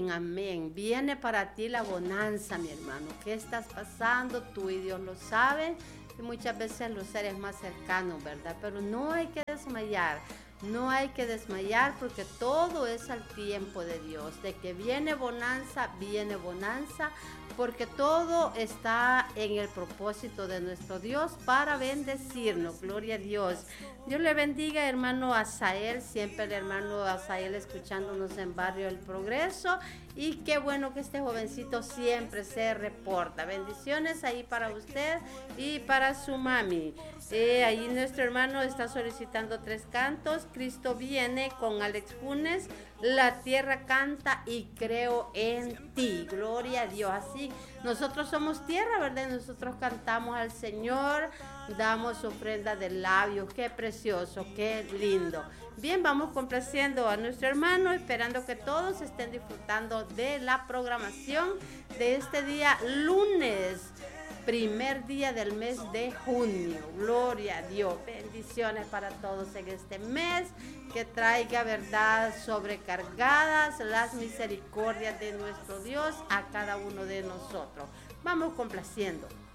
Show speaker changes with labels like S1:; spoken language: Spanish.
S1: Amén, amén. Viene para ti la bonanza, mi hermano. ¿Qué estás pasando? Tú y Dios lo saben. Y muchas veces los seres más cercanos, ¿verdad? Pero no hay que desmayar. No hay que desmayar porque todo es al tiempo de Dios. De que viene bonanza, porque todo está en el propósito de nuestro Dios para bendecirnos. Gloria a Dios. Dios le bendiga, hermano Asael, siempre el hermano Asael escuchándonos en Barrio El Progreso. Y qué bueno que este jovencito siempre se reporta. Bendiciones ahí para usted y para su mami. Ahí nuestro hermano está solicitando 3 cantos. Cristo viene con Alex Funes. La tierra canta y creo en ti. Gloria a Dios. Así nosotros somos tierra, ¿verdad? Nosotros cantamos al Señor, damos ofrenda de labios. Qué precioso, qué lindo. Bien, vamos complaciendo a nuestro hermano, esperando que todos estén disfrutando de la programación de este día lunes, primer día del mes de junio. Gloria a Dios. Bendiciones para todos en este mes. Que traiga, verdad, sobrecargadas las misericordias de nuestro Dios a cada uno de nosotros. Vamos complaciendo.